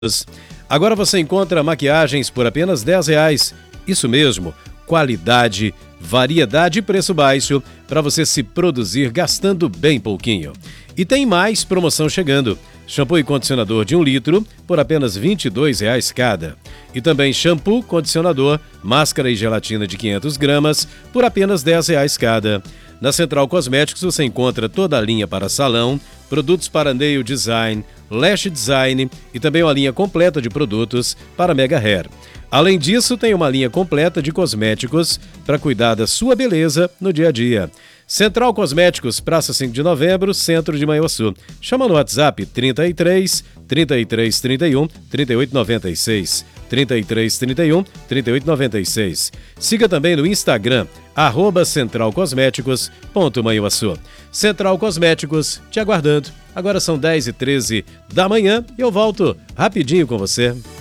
Agora você encontra maquiagens por apenas R$10. Isso mesmo, qualidade, variedade e preço baixo para você se produzir gastando bem pouquinho. E tem mais promoção chegando. Shampoo e condicionador de 1 litro por apenas R$22 cada. E também shampoo, condicionador, máscara e gelatina de 500 gramas por apenas R$10 cada. Na Central Cosméticos você encontra toda a linha para salão, produtos para nail design, lash design e também uma linha completa de produtos para mega hair. Além disso, tem uma linha completa de cosméticos para cuidar da sua beleza no dia a dia. Central Cosméticos, Praça 5 de Novembro, Centro de Manhuaçu. Chama no WhatsApp 33 31 38 96. 33 31 38 96. Siga também no Instagram, @centralcosméticos.manhuaçu. Central Cosméticos, te aguardando. Agora são 10h13 da manhã e eu volto rapidinho com você.